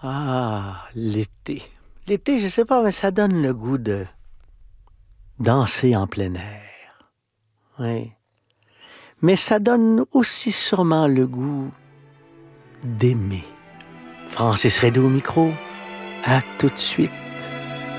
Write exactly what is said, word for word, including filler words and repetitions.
Ah, l'été. L'été, je sais pas, mais ça donne le goût de danser en plein air. Oui. Mais ça donne aussi sûrement le goût d'aimer. Francis Redé au micro. À tout de suite.